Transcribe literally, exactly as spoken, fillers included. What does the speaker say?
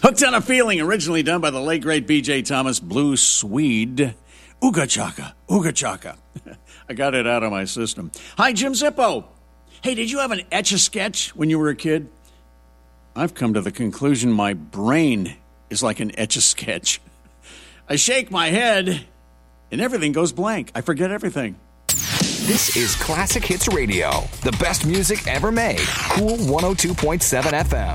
Hooked on a Feeling, originally done by the late, great B J Thomas, Blue Swede. Ooga chaka, ooga chaka. I got it out of my system. Hi, Jim Zippo. Hey, did you have an Etch-a-Sketch when you were a kid? I've come to the conclusion my brain is like an Etch-a-Sketch. I shake my head, and everything goes blank. I forget everything. This is Classic Hits Radio, the best music ever made. Cool one oh two point seven F M.